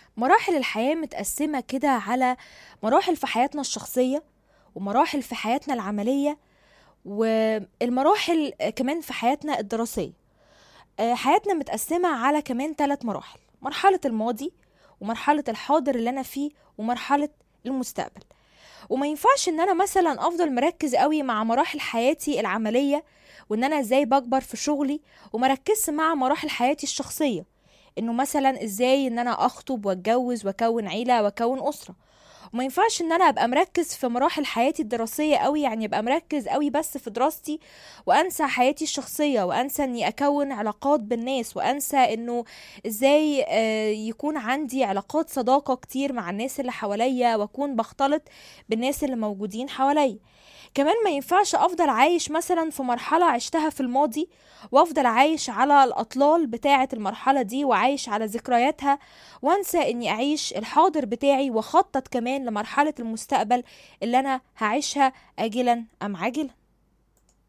مراحل الحياة متقسمة كده على مراحل في حياتنا الشخصية، ومراحل في حياتنا العملية، والمراحل كمان في حياتنا الدراسية. حياتنا متقسمة على كمان 3 مراحل: مرحلة الماضي، ومرحلة الحاضر اللي أنا فيه، ومرحلة المستقبل. وما ينفعش ان انا مثلا افضل مركز قوي مع مراحل حياتي العملية، وان انا ازاي بكبر في شغلي، ومركزش مع مراحل حياتي الشخصية، انه مثلا ازاي ان انا اخطب واتجوز واكون عيلة واكون اسرة. وما ينفعش ان انا ابقى مركز في مراحل حياتي الدراسية قوي، يعني ابقى مركز قوي بس في دراستي، وانسى حياتي الشخصية، وانسى اني اكون علاقات بالناس، وانسى انه ازاي يكون عندي علاقات صداقة كتير مع الناس اللي حواليا، واكون بختلط بالناس اللي موجودين حواليا. كمان ما ينفعش افضل عايش مثلا في مرحلة عشتها في الماضي، وافضل عايش على الاطلال بتاعة المرحلة دي، وعايش على ذكرياتها، وانسى اني اعيش الحاضر بتاعي، واخطط كمان لمرحلة المستقبل اللي انا هعيشها، آجلا ام عاجلا.